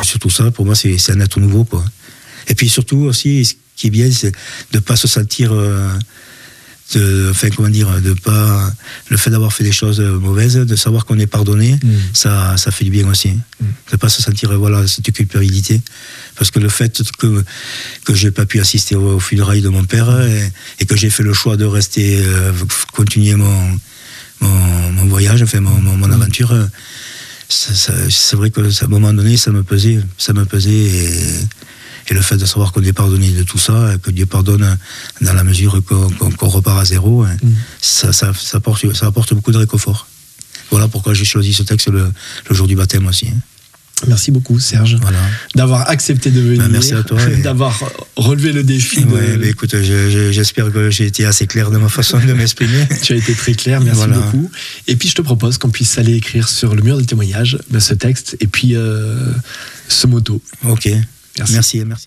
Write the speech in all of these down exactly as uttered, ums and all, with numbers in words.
Surtout ça, pour moi, c'est, c'est un atout nouveau, quoi. Et puis surtout aussi, ce qui est bien, c'est de ne pas se sentir... Euh, de, enfin, comment dire, de pas... Le fait d'avoir fait des choses mauvaises, de savoir qu'on est pardonné, mmh. ça, ça fait du bien aussi. Mmh. De ne pas se sentir, voilà, cette culpabilité. Parce que le fait que, que je n'ai pas pu assister au, au funérailles de mon père et, et que j'ai fait le choix de rester, euh, continuer mon, mon, mon voyage, enfin, mon, mon, mon mmh. aventure, ça, ça, c'est vrai que à un moment donné, ça me pesait. Ça me pesait et... Et le fait de savoir qu'on est pardonné de tout ça, que Dieu pardonne dans la mesure qu'on, qu'on, qu'on repart à zéro, mmh. ça, ça, ça, apporte, ça apporte beaucoup de réconfort. Voilà pourquoi j'ai choisi ce texte le, le jour du baptême aussi. Merci beaucoup Serge, voilà. d'avoir accepté de venir, ben, merci à toi, et... d'avoir relevé le défi. De... Ouais, ben, écoute, je, je, j'espère que j'ai été assez clair de ma façon de m'exprimer. Tu as été très clair, merci voilà. beaucoup. Et puis je te propose qu'on puisse aller écrire sur le mur de témoignage ben, ce texte et puis euh, ce motto. Ok. Merci. Merci, merci.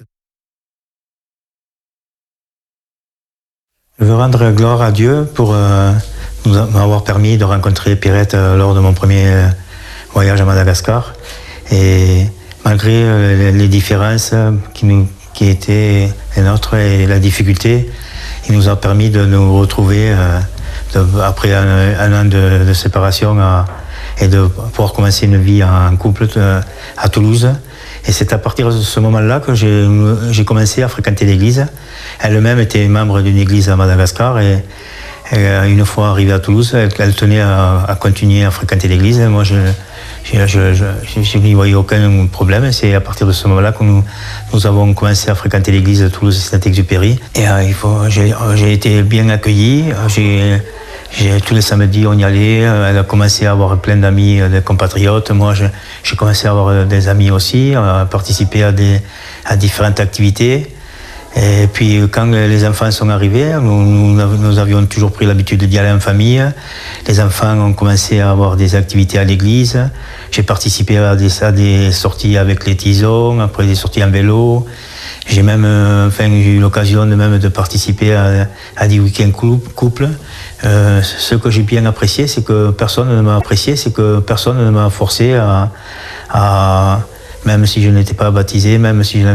Je veux rendre gloire à Dieu pour euh, nous m'avoir permis de rencontrer Pierrette euh, lors de mon premier euh, voyage à Madagascar. Et malgré euh, les différences qui, nous, qui étaient les nôtres et la difficulté, il nous a permis de nous retrouver euh, de, après un, un an de, de séparation à, et de pouvoir commencer une vie en couple de, à Toulouse. Et c'est à partir de ce moment-là que j'ai, j'ai commencé à fréquenter l'église. Elle-même était membre d'une église à Madagascar et, et une fois arrivée à Toulouse, elle, elle tenait à, à continuer à fréquenter l'église. Moi, je, je, je, je, je n'y voyais aucun problème. C'est à partir de ce moment-là que nous, nous avons commencé à fréquenter l'église de Toulouse-Saint-Exupéry. Et euh, il faut, j'ai, j'ai été bien accueilli. J'ai, J'ai, tous les samedis, on y allait. Elle a commencé à avoir plein d'amis, des compatriotes. Moi, je, j'ai commencé à avoir des amis aussi, à participer à, des, à différentes activités. Et puis, quand les enfants sont arrivés, nous, nous, nous avions toujours pris l'habitude d'y aller en famille. Les enfants ont commencé à avoir des activités à l'église. J'ai participé à des, à des sorties avec les tisons, après des sorties en vélo. J'ai même, enfin, j'ai eu l'occasion de même de participer à, à des week-ends couples. Euh, ce que j'ai bien apprécié, c'est que personne ne m'a apprécié, c'est que personne ne m'a forcé à, à, même si je n'étais pas baptisé, même si je n'avais